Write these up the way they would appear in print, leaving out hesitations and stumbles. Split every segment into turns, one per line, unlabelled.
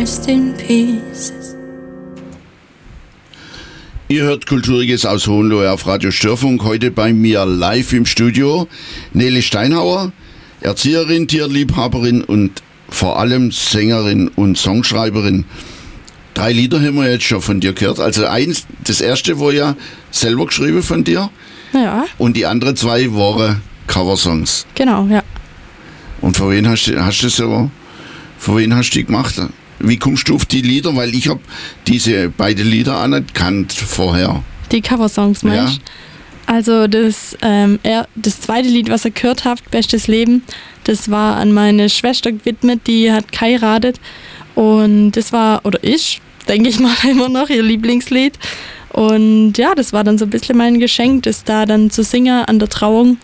rest in pieces.
Ihr hört Kulturiges aus Hohenlohe auf Radio Störfunk. Heute bei mir live im Studio Nele Steinhauer, Erzieherin, Tierliebhaberin und vor allem Sängerin und Songschreiberin. 3 Lieder haben wir jetzt schon von dir gehört. Also das erste war ja selber geschrieben von dir.
Ja.
Und die anderen 2 waren Coversongs.
Genau, ja.
Und von wen hast du die gemacht? Wie kommst du auf die Lieder? Weil ich habe diese beiden Lieder auch nicht gekannt vorher.
Die Coversongs, meinst du? Ja. Also das zweite Lied, was ihr gehört habt, Bestes Leben, das war an meine Schwester gewidmet, die hat geheiratet. Und das war, oder ist, denke ich mal, immer noch ihr Lieblingslied. Und ja, das war dann so ein bisschen mein Geschenk, das da dann zu singen an der Trauung.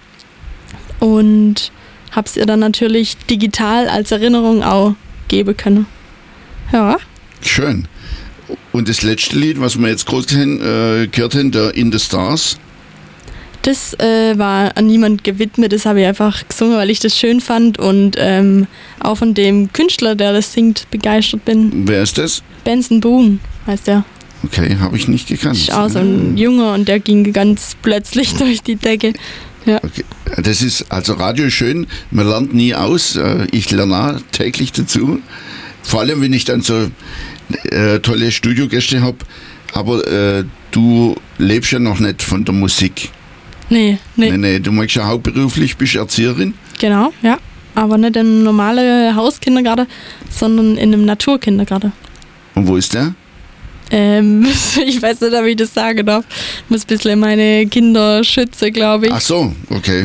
Und hab's ihr dann natürlich digital als Erinnerung auch geben können. Ja.
Schön. Und das letzte Lied, was wir jetzt groß gehört haben, der In the Stars?
Das war an niemand gewidmet, das habe ich einfach gesungen, weil ich das schön fand und auch von dem Künstler, der das singt, begeistert bin.
Wer ist das?
Benson Boone heißt der.
Okay, habe ich nicht gekannt.
Ist auch so ein Junge und der ging ganz plötzlich durch die Decke. Ja.
Okay. Das ist, also Radio ist schön, man lernt nie aus, ich lerne auch täglich dazu. Vor allem, wenn ich dann so tolle Studiogäste habe, aber du lebst ja noch nicht von der Musik.
Nee.
Du machst ja hauptberuflich, bist Erzieherin.
Genau, ja. Aber nicht im normalen Hauskindergarten, sondern in einem Naturkindergarten.
Und wo ist der?
Ich weiß nicht, ob ich das sagen darf. Ich muss ein bisschen meine Kinder schützen, glaube ich.
Ach so, okay.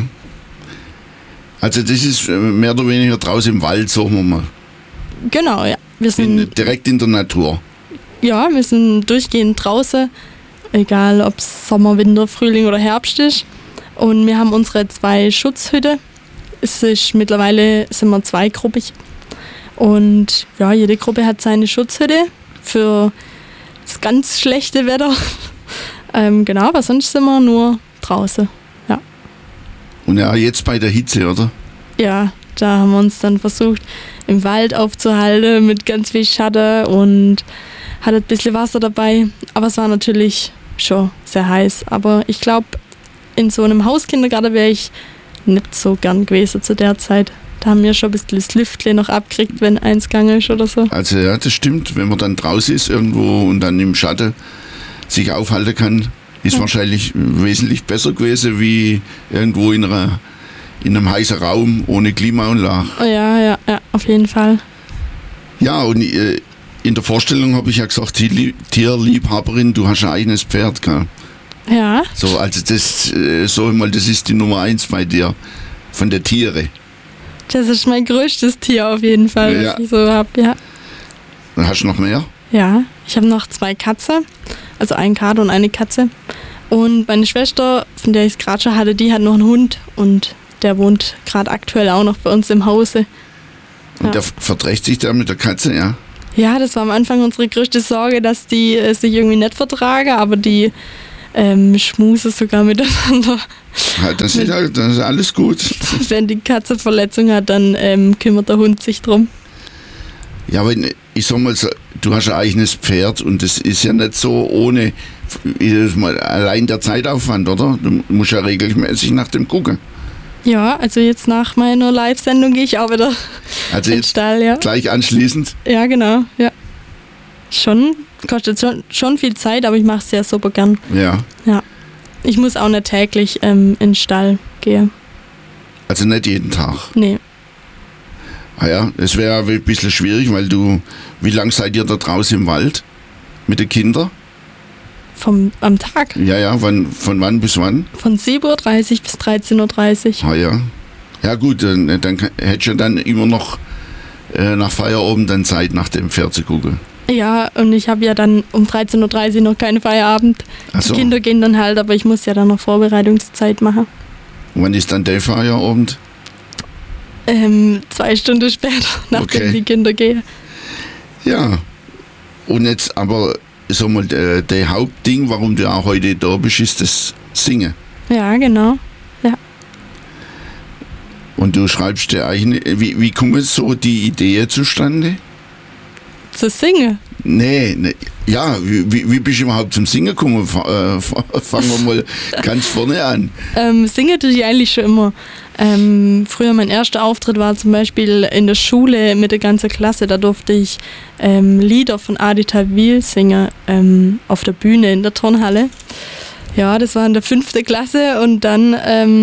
Also das ist mehr oder weniger draußen im Wald, sagen wir mal.
Genau, ja. Wir sind
direkt in der Natur.
Ja, wir sind durchgehend draußen, egal ob es Sommer, Winter, Frühling oder Herbst ist. Und wir haben unsere 2 Schutzhütten. Mittlerweile sind wir 2-gruppig. Und ja, jede Gruppe hat seine Schutzhütte für das ganz schlechte Wetter. Genau, aber sonst sind wir nur draußen. Ja.
Und ja, jetzt bei der Hitze, oder?
Ja, da haben wir uns dann versucht, im Wald aufzuhalten mit ganz viel Schatten und hatte ein bisschen Wasser dabei. Aber es war natürlich schon sehr heiß. Aber ich glaube, in so einem Hauskindergarten wäre ich nicht so gern gewesen zu der Zeit. Da haben wir schon ein bisschen das Lüftle noch abgekriegt, wenn eins gegangen ist oder so.
Also ja, das stimmt. Wenn man dann draußen ist irgendwo und dann im Schatten sich aufhalten kann, ist wahrscheinlich wesentlich besser gewesen wie irgendwo in einem heißen Raum ohne Klimaanlage.
Oh ja, auf jeden Fall.
Ja, und in der Vorstellung habe ich ja gesagt, Tierliebhaberin, du hast ein eigenes Pferd, gell?
Ja.
So, also das ist die Nummer 1 bei dir, von der Tiere.
Das ist mein größtes Tier auf jeden Fall, was ich so habe, ja.
Und hast du noch mehr?
Ja, ich habe noch 2 Katzen, also einen Kater und eine Katze. Und meine Schwester, von der ich es gerade schon hatte, die hat noch einen Hund und der wohnt gerade aktuell auch noch bei uns im Hause.
Und der verträgt sich da mit der Katze, ja?
Ja, das war am Anfang unsere größte Sorge, dass die sich irgendwie nicht vertragen, aber die schmusen sogar miteinander.
Ja, das ist alles gut.
Wenn die Katze Verletzung hat, dann kümmert der Hund sich drum.
Ja, aber ich sag mal, du hast ein eigenes Pferd und das ist ja nicht so ohne allein der Zeitaufwand, oder? Du musst ja regelmäßig nach dem gucken.
Ja, also jetzt nach meiner Live-Sendung gehe ich auch wieder in den Stall, ja. Gleich anschließend? Ja, genau, ja. Kostet schon viel Zeit, aber ich mache es ja super gern.
Ja.
Ja. Ich muss auch nicht täglich in den Stall gehen.
Also nicht jeden Tag?
Nee.
Ah ja, es wäre ein bisschen schwierig, weil wie lange seid ihr da draußen im Wald mit den Kindern?
Am Tag?
Ja, von wann bis wann?
Von 7.30 Uhr bis 13.30 Uhr.
Ah ja. Ja gut, dann hättest du dann immer noch nach Feierabend dann Zeit, nach dem Pferd zu gucken.
Ja, und ich habe ja dann um 13.30 Uhr noch keinen Feierabend.
Ach so.
Die Kinder gehen dann halt, aber ich muss ja dann noch Vorbereitungszeit machen.
Und wann ist dann der Feierabend?
2 Stunden später, nachdem die Kinder gehen.
Ja, und jetzt aber, sag mal, der Hauptding, warum du auch heute da bist, ist das Singen.
Ja, genau. Ja.
Und du schreibst dir eigene, wie kommen so die Ideen zustande?
Zu singen?
Nee. Ja, wie bist du überhaupt zum Singen gekommen? Fangen wir mal ganz vorne an.
Singen tue ich eigentlich schon immer. Früher mein erster Auftritt war zum Beispiel in der Schule mit der ganzen Klasse. Da durfte ich Lieder von Adi Tawil singen auf der Bühne in der Turnhalle. Ja, das war in der 5. Klasse und dann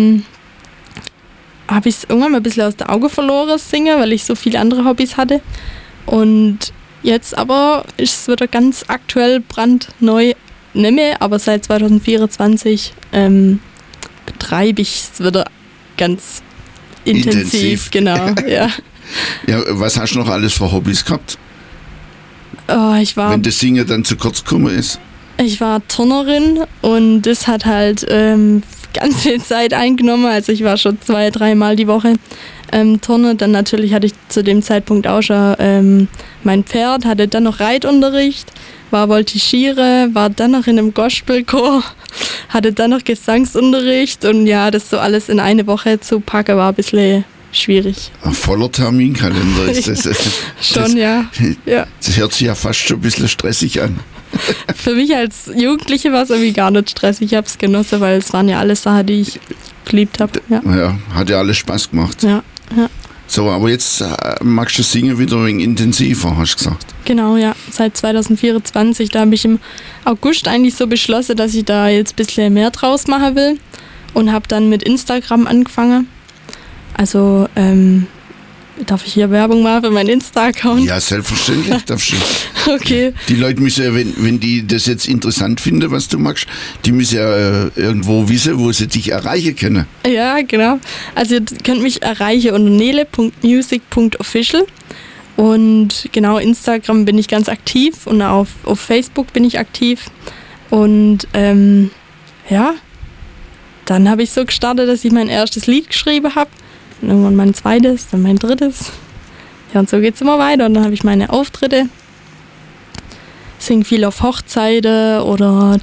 habe ich es irgendwann mal ein bisschen aus den Augen verloren, singen, weil ich so viele andere Hobbys hatte. Und jetzt aber ist es wieder ganz aktuell, brandneu, nicht mehr, aber seit 2024 betreibe ich es wieder ganz intensiv. Genau, ja.
Ja, was hast du noch alles für Hobbys gehabt? Wenn das Singen dann zu kurz gekommen ist?
Ich war Turnerin und das hat halt ganz viel Zeit eingenommen. Also ich war schon 2-3 Mal die Woche Turnen. Dann natürlich hatte ich zu dem Zeitpunkt auch schon mein Pferd, hatte dann noch Reitunterricht, war Voltigiere, war dann noch in einem Gospelchor, hatte dann noch Gesangsunterricht und ja, das so alles in eine Woche zu packen war ein bisschen schwierig.
Ein voller Terminkalender ist das.
Schon, ja.
Das hört sich ja fast schon ein bisschen stressig an.
Für mich als Jugendliche war es irgendwie gar nicht stressig. Ich habe es genossen, weil es waren ja alles Sachen, die ich geliebt habe.
Ja, hat ja alles Spaß gemacht.
Ja.
So, aber jetzt magst du Singen wieder ein wenig intensiver, hast du gesagt.
Genau, ja. Seit 2024, da habe ich im August eigentlich so beschlossen, dass ich da jetzt ein bisschen mehr draus machen will und habe dann mit Instagram angefangen. Also, darf ich hier Werbung machen für meinen Insta-Account?
Ja, selbstverständlich darfst du.
Okay.
Die Leute müssen ja, wenn die das jetzt interessant finden, was du machst, die müssen ja irgendwo wissen, wo sie dich erreichen können.
Ja, genau. Also ihr könnt mich erreichen unter nele.music.official und genau, Instagram bin ich ganz aktiv und auf Facebook bin ich aktiv und ja, dann habe ich so gestartet, dass ich mein erstes Lied geschrieben habe. Irgendwann mein zweites, dann mein drittes. Ja, und so geht es immer weiter. Und dann habe ich meine Auftritte. Singe viel auf Hochzeiten oder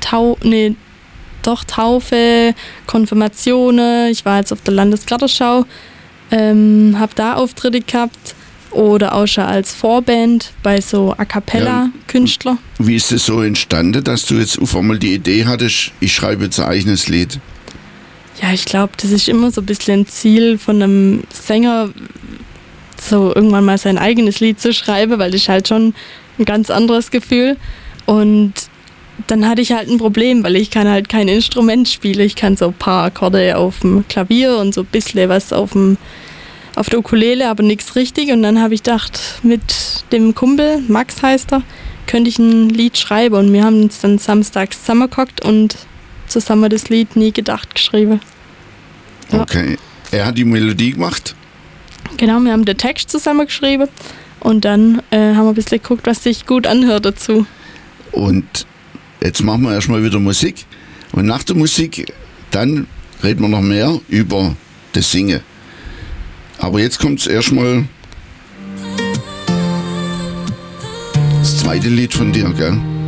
Taufe, Konfirmationen. Ich war jetzt auf der Landesgartenschau, habe da Auftritte gehabt. Oder auch schon als Vorband bei so A-Cappella-Künstlern.
Wie ist es so entstanden, dass du jetzt auf einmal die Idee hattest, ich schreibe jetzt ein eigenes Lied?
Ja, ich glaube, das ist immer so ein bisschen ein Ziel von einem Sänger, so irgendwann mal sein eigenes Lied zu schreiben, weil das ist halt schon ein ganz anderes Gefühl. Und dann hatte ich halt ein Problem, weil ich kann halt kein Instrument spielen. Ich kann so ein paar Akkorde auf dem Klavier und so ein bisschen was auf der Ukulele, aber nichts richtig. Und dann habe ich gedacht, mit dem Kumpel, Max heißt er, könnte ich ein Lied schreiben. Und wir haben uns dann samstags zusammengehockt und zusammen das Lied Nie gedacht geschrieben. Ja.
Okay. Er hat die Melodie gemacht?
Genau, wir haben den Text zusammengeschrieben und dann haben wir ein bisschen geguckt, was sich gut anhört dazu.
Und jetzt machen wir erstmal wieder Musik und nach der Musik dann reden wir noch mehr über das Singen. Aber jetzt kommt erstmal das zweite Lied von dir, gell?